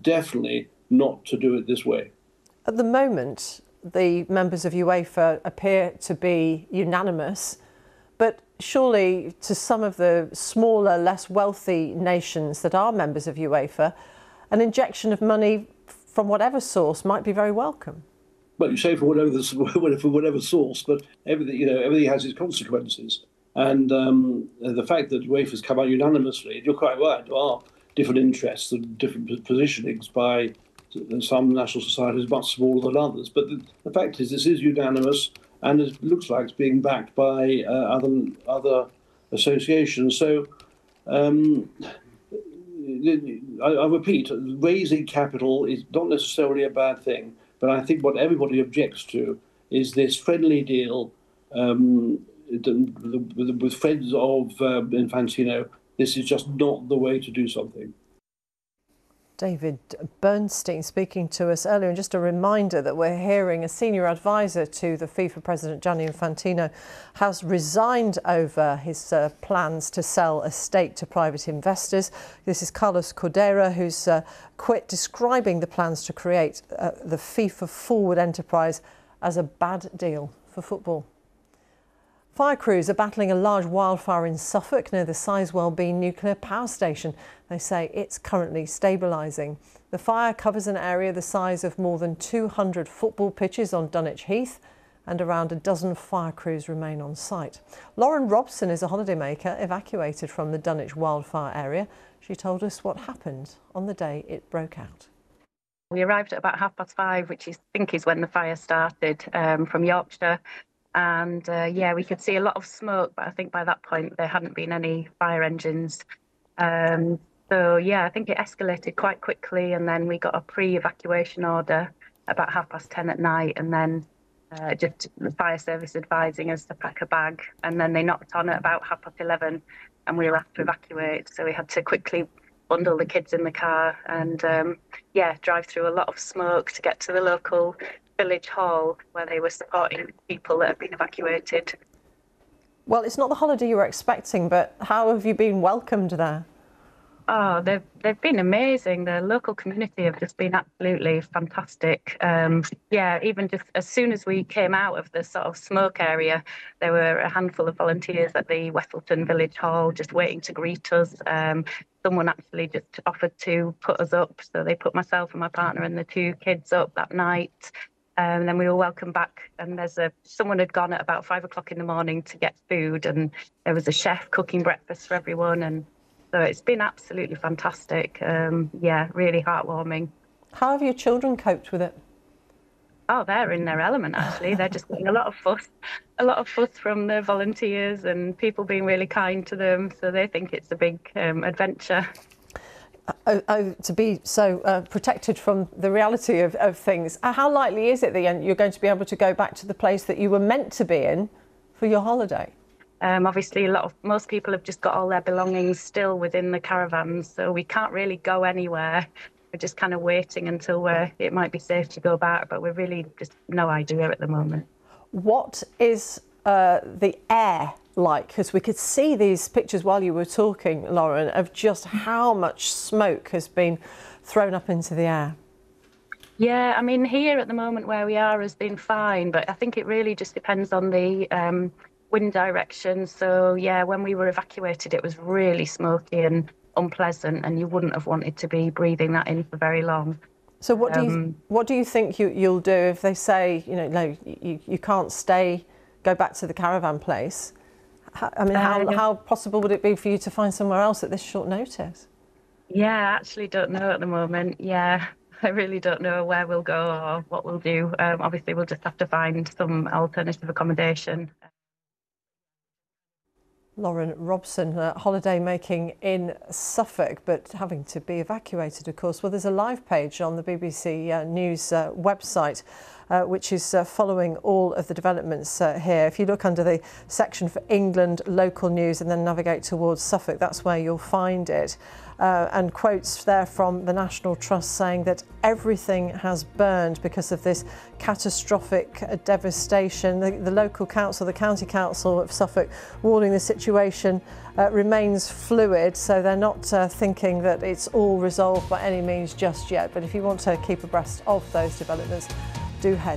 definitely not to do it this way. At the moment, the members of UEFA appear to be unanimous, but surely to some of the smaller, less wealthy nations that are members of UEFA, an injection of money from whatever source might be very welcome. Well, you say for whatever source, but everything has its consequences. And the fact that UEFA's come out unanimously, you're quite right, there are different interests and different positionings by some national societies much smaller than others. But the fact is, this is unanimous, and it looks like it's being backed by other associations. So I repeat, raising capital is not necessarily a bad thing, but I think what everybody objects to is this friendly deal with friends of Infantino. This is just not the way to do something. David Bernstein speaking to us earlier, and just a reminder that we're hearing a senior advisor to the FIFA president, Gianni Infantino, has resigned over his plans to sell a stake to private investors. This is Carlos Cordeira, who's quit, describing the plans to create the FIFA Forward enterprise as a bad deal for football. Fire crews are battling a large wildfire in Suffolk near the Sizewell B nuclear power station. They say it's currently stabilising. The fire covers an area the size of more than 200 football pitches on Dunwich Heath, and around a dozen fire crews remain on site. Lauren Robson is a holidaymaker evacuated from the Dunwich wildfire area. She told us what happened on the day it broke out. We arrived at about 5:30, which I think is when the fire started, from Yorkshire. And yeah, we could see a lot of smoke, but I think by that point there hadn't been any fire engines. So yeah, I think it escalated quite quickly, and then we got a pre-evacuation order about 10:30 at night, and then just the fire service advising us to pack a bag, and then they knocked on at about 11:30, and we were asked to evacuate. So we had to quickly bundle the kids in the car and yeah, drive through a lot of smoke to get to the local village hall where they were supporting people that had been evacuated. Well, it's not the holiday you were expecting, but how have you been welcomed there? Oh, they've been amazing. The local community have just been absolutely fantastic. Yeah, even just as soon as we came out of the sort of smoke area, there were a handful of volunteers at the Westleton Village Hall just waiting to greet us. Someone actually just offered to put us up, so they put myself and my partner and the two kids up that night. And then we were welcomed back, and someone had gone at about 5 o'clock in the morning to get food, and there was a chef cooking breakfast for everyone, and so it's been absolutely fantastic. Yeah, really heartwarming. How have your children coped with it? Oh, they're in their element, actually. They're just getting a lot of fuss from the volunteers and people being really kind to them, so they think it's a big adventure. To be so protected from the reality of things. How likely is it that you're going to be able to go back to the place that you were meant to be in for your holiday? Obviously, most people have just got all their belongings still within the caravans, so we can't really go anywhere. We're just kind of waiting until it might be safe to go back, but we're really just no idea at the moment. What is the air like? Because we could see these pictures while you were talking, Lauren, of just how much smoke has been thrown up into the air. Yeah, I mean, here at the moment where we are has been fine, but I think it really just depends on the wind direction. So yeah, when we were evacuated, it was really smoky and unpleasant, and you wouldn't have wanted to be breathing that in for very long. So what do you think you'll do if they say, no, you can't go back to the caravan place? I mean, how possible would it be for you to find somewhere else at this short notice? Yeah, I actually don't know at the moment. Yeah, I really don't know where we'll go or what we'll do. Obviously, we'll just have to find some alternative accommodation. Lauren Robson, holiday making in Suffolk, but having to be evacuated, of course. Well, there's a live page on the BBC News website, which is following all of the developments here. If you look under the section for England, local news, and then navigate towards Suffolk, that's where you'll find it. and quotes there from the National Trust saying that everything has burned because of this catastrophic devastation. The local council, the County Council of Suffolk, warning the situation remains fluid, so they're not thinking that it's all resolved by any means just yet. But if you want to keep abreast of those developments, do head